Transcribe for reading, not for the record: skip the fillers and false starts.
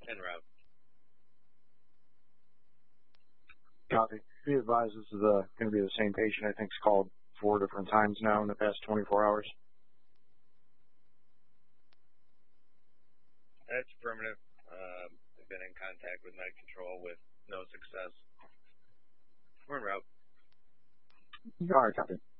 En route. Copy. Be advised, this is going to be the same patient. I think it's called 4 different times now in the past 24 hours. That's affirmative. I've been in contact with med control with no success. We're en route. All right, copy.